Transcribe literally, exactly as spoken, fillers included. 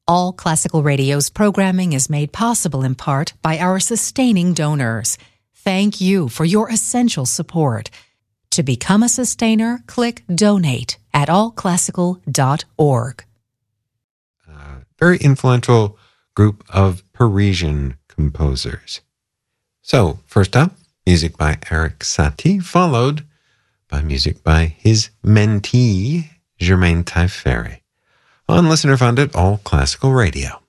All Classical Radio's programming is made possible in part by our sustaining donors. Thank you for your essential support. To become a sustainer, click Donate at all classical dot org. Uh, very influential group of Parisian composers. So, first up, music by Erik Satie, followed by music by his mentee, Germaine Taillefer, on listener-funded All Classical Radio.